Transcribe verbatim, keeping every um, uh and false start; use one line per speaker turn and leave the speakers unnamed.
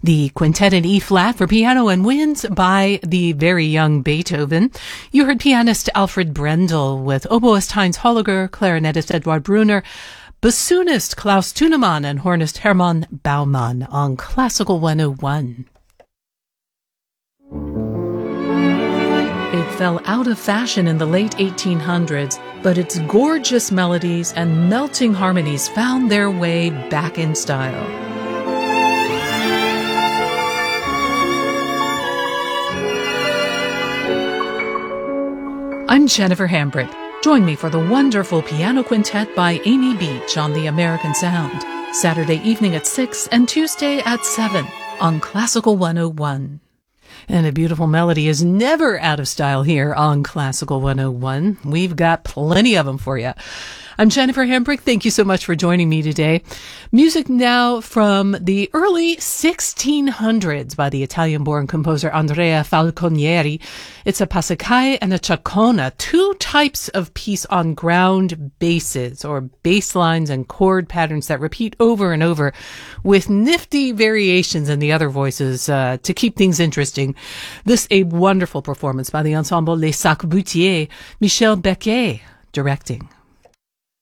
the Quintet in E-flat for piano and winds by the very young Beethoven. You heard pianist Alfred Brendel with oboist Heinz Holliger, clarinetist Edward Brunner, bassoonist Klaus Thunemann, and hornist Hermann Baumann on Classical one oh one. It fell out of fashion in the late eighteen hundreds, but its gorgeous melodies and melting harmonies found their way back in style. I'm Jennifer Hambrick. Join me for the wonderful piano quintet by Amy Beach on the American Sound, Saturday evening at six and Tuesday at seven on Classical one oh one. And a beautiful melody is never out of style here on Classical one oh one. We've got plenty of them for you. I'm Jennifer Hambrick. Thank you so much for joining me today. Music now from the early sixteen hundreds by the Italian-born composer Andrea Falconieri. It's a passacalle and a ciaccona, two types of piece on ground basses, or bass lines and chord patterns that repeat over and over, with nifty variations in the other voices uh, to keep things interesting. This a wonderful performance by the ensemble Les Sacs-Boutier, Michel Becquet directing.